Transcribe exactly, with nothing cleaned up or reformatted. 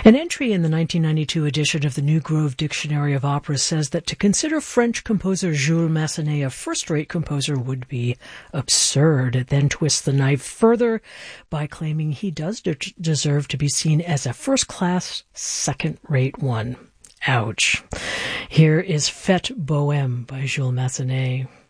An entry in the nineteen ninety-two edition of the New Grove Dictionary of Operas says that to consider French composer Jules Massenet a first-rate composer would be absurd. It then twists the knife further by claiming he does de- deserve to be seen as a first-class, second-rate one. Ouch. Here is Fête Bohème by Jules Massenet.